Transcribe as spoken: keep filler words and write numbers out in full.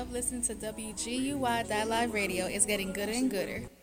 love listening to W G U Y Live Radio. It's getting gooder and gooder.